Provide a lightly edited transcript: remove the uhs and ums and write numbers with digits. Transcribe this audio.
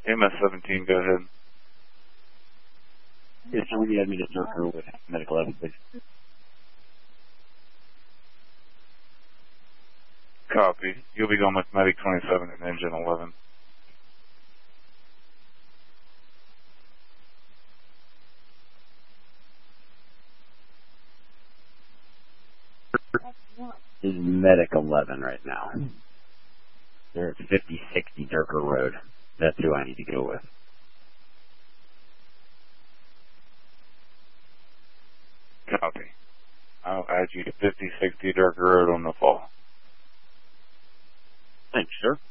MS-17, go ahead. Yes, sir, we had me to Zerker with Medical 11, please. Copy. You'll be going with Medic 27 and Engine 11. Is Medic 11 right now. They're at 5060 Zerker Road. That's who I need to go with. Copy. I'll add you to 5060 Darker Road on the fall. Thanks, sir.